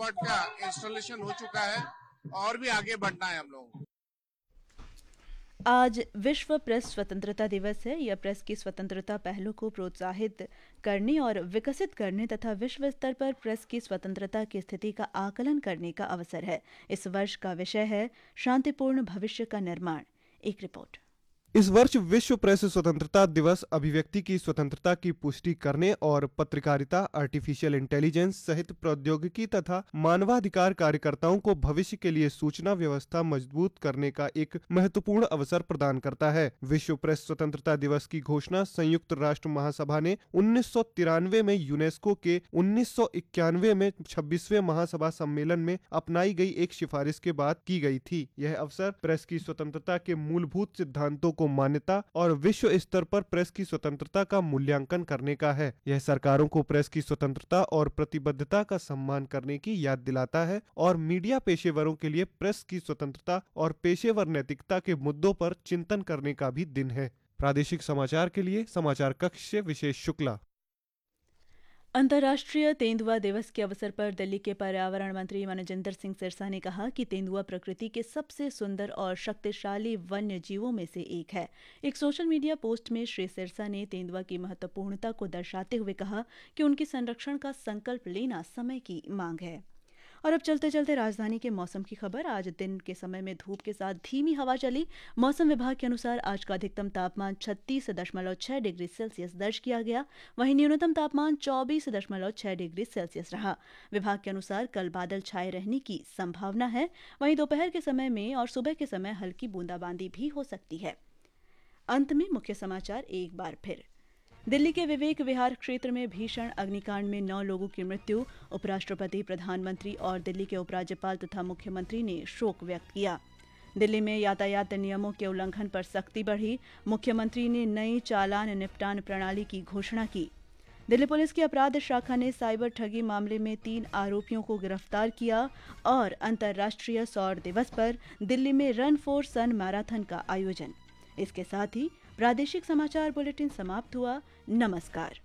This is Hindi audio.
मेगावाट का इंस्टॉलेशन हो चुका है और भी आगे बढ़ना है हम लोगों को। आज विश्व प्रेस स्वतंत्रता दिवस है। यह प्रेस की स्वतंत्रता पहलों को प्रोत्साहित करने और विकसित करने तथा विश्व स्तर पर प्रेस की स्वतंत्रता की स्थिति का आकलन करने का अवसर है। इस वर्ष का विषय है शांतिपूर्ण भविष्य का निर्माण। एक रिपोर्ट। इस वर्ष विश्व प्रेस स्वतंत्रता दिवस अभिव्यक्ति की स्वतंत्रता की पुष्टि करने और पत्रकारिता, आर्टिफिशियल इंटेलिजेंस सहित प्रौद्योगिकी तथा मानवाधिकार कार्यकर्ताओं को भविष्य के लिए सूचना व्यवस्था मजबूत करने का एक महत्वपूर्ण अवसर प्रदान करता है। विश्व प्रेस स्वतंत्रता दिवस की घोषणा संयुक्त राष्ट्र महासभा ने 1993 में यूनेस्को के 1991 में 26वें महासभा सम्मेलन में अपनाई गई एक सिफारिश के बाद की गई थी। यह अवसर प्रेस की स्वतंत्रता के मूलभूत सिद्धांतों को मान्यता और विश्व स्तर पर प्रेस की स्वतंत्रता का मूल्यांकन करने का है। यह सरकारों को प्रेस की स्वतंत्रता और प्रतिबद्धता का सम्मान करने की याद दिलाता है और मीडिया पेशेवरों के लिए प्रेस की स्वतंत्रता और पेशेवर नैतिकता के मुद्दों पर चिंतन करने का भी दिन है। प्रादेशिक समाचार के लिए समाचार कक्ष से विशेष शुक्ला। अंतर्राष्ट्रीय तेंदुआ दिवस के अवसर पर दिल्ली के पर्यावरण मंत्री मनजिंदर सिंह सिरसा ने कहा कि तेंदुआ प्रकृति के सबसे सुंदर और शक्तिशाली वन्य जीवों में से एक है। एक सोशल मीडिया पोस्ट में श्री सिरसा ने तेंदुआ की महत्वपूर्णता को दर्शाते हुए कहा कि उनके संरक्षण का संकल्प लेना समय की मांग है। और अब चलते चलते राजधानी के मौसम की खबर। आज दिन के समय में धूप के साथ धीमी हवा चली। मौसम विभाग के अनुसार आज का अधिकतम तापमान 36.6 डिग्री सेल्सियस दर्ज किया गया, वहीं न्यूनतम तापमान 24.6 डिग्री सेल्सियस रहा। विभाग के अनुसार कल बादल छाए रहने की संभावना है, वहीं दोपहर के समय में और सुबह के समय हल्की बूंदाबांदी भी हो सकती है। अंत में मुख्य समाचार एक बार फिर। दिल्ली के विवेक विहार क्षेत्र में भीषण अग्निकांड में 9 लोगों की मृत्यु। उपराष्ट्रपति, प्रधानमंत्री और दिल्ली के उपराज्यपाल तथा मुख्यमंत्री ने शोक व्यक्त किया। दिल्ली में यातायात नियमों के उल्लंघन पर सख्ती बढ़ी। मुख्यमंत्री ने नई चालान निपटान प्रणाली की घोषणा की। दिल्ली पुलिस की अपराध शाखा ने साइबर ठगी मामले में 3 आरोपियों को गिरफ्तार किया। और अंतर्राष्ट्रीय सौर दिवस पर दिल्ली में रन फॉर सन मैराथन का आयोजन। इसके साथ ही प्रादेशिक समाचार बुलेटिन समाप्त हुआ। नमस्कार।